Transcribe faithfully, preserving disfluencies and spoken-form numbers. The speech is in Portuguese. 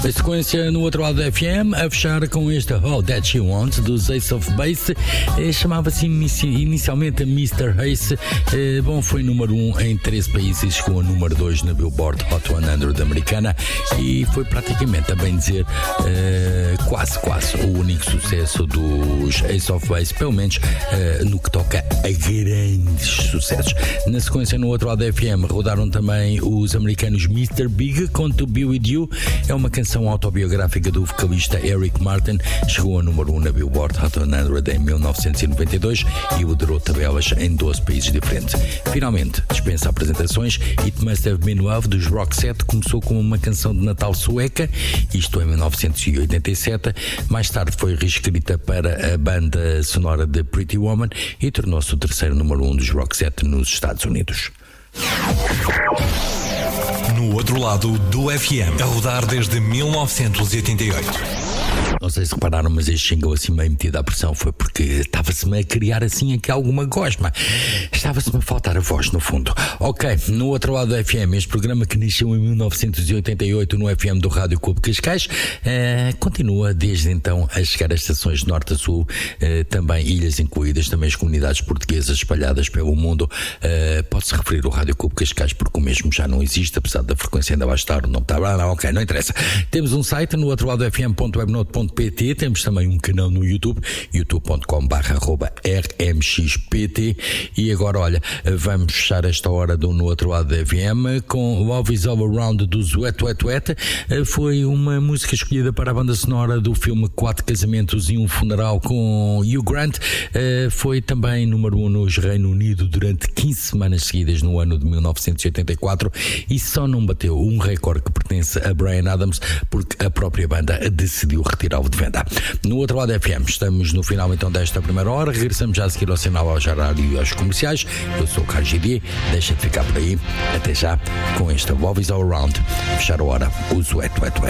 A sequência no outro lado da F M, a fechar com este All That She Wants, dos Ace of Base. Eh, chamava-se inici- inicialmente mister Ace. Eh, bom, foi número um em treze países, chegou a número dois na Billboard Hot cem americana e foi praticamente, a bem dizer, eh, quase, quase o único sucesso dos Ace of Base, pelo menos eh, no que toca a grandes sucessos. Na sequência no outro lado da F M rodaram também os americanos mister Big com To Be With You. É uma canção autobiográfica do vocalista Eric Martin, chegou a número um na Billboard Hot cem em mil novecentos e noventa e dois e liderou tabelas em doze países diferentes. Finalmente, dispensa apresentações, It Must Have Been Love dos Roxette começou como uma canção de Natal sueca, isto em mil novecentos e oitenta e sete, mais tarde foi reescrita para a banda sonora de Pretty Woman e tornou-se o terceiro número um dos Roxette nos Estados Unidos. No outro lado do F M, a rodar desde mil novecentos e oitenta e oito. Não sei se repararam, mas este jingle assim meio metido à pressão foi porque estava-se-me a criar assim aqui alguma gosma. Estava-se-me a faltar a voz, no fundo. Ok, no outro lado do F M, este programa que nasceu em mil novecentos e oitenta e oito no F M do Rádio Clube Cascais, eh, continua desde então a chegar a estações de norte a sul, eh, também ilhas incluídas, também as comunidades portuguesas espalhadas pelo mundo. Eh, pode-se referir ao Rádio Clube Cascais porque o mesmo já não existe, apesar da frequência ainda vai estar, não está lá, não, ok, não interessa. Temos um site no outro lado f m ponto webnote ponto p t, temos também um canal no YouTube, youtube ponto com barra r m x p t, e agora olha, vamos fechar esta hora do No Outro Lado da F M com Love Is All Around dos Wet Wet Wet. Foi uma música escolhida para a banda sonora do filme Quatro Casamentos e um Funeral com Hugh Grant. Foi também número um no Reino Unido durante quinze semanas seguidas no ano de mil novecentos e oitenta e quatro e só não bateu um recorde que pertence a Bryan Adams porque a própria banda decidiu retirá-lo de venda. No outro lado da F M, estamos no final então desta primeira hora. Regressamos já a seguir ao sinal, ao horário e aos comerciais. Eu sou o Carlos G D, deixa de ficar por aí. Até já com esta Love Is All Around. Fechar a hora, os Wet Wet Wet.